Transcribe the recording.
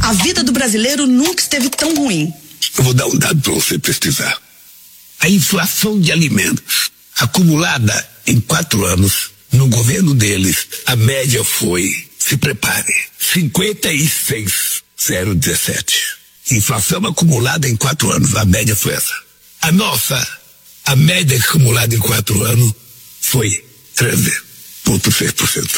A vida do brasileiro nunca esteve tão ruim. Eu vou dar um dado para você pesquisar. A inflação de alimentos acumulada em 4 anos, no governo deles, a média foi, se prepare, 56,017. Inflação acumulada em 4 anos, a média foi essa. A média acumulada em 4 anos foi 13,6%.